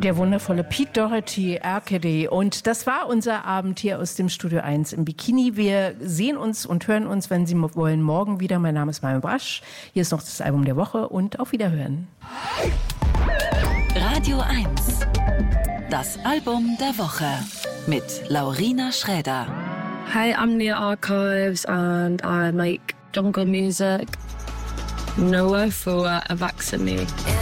Der wundervolle Pete Doherty, Arcady. Und das war unser Abend hier aus dem Studio 1 im Bikini. Wir sehen uns und hören uns, wenn Sie wollen, morgen wieder. Mein Name ist Marion Brasch. Hier ist noch das Album der Woche und auf Wiederhören. Radio 1. Das Album der Woche mit Laurina Schräder. Hey, I'm Nia Archives and I make jungle music. Noah for a vaccine.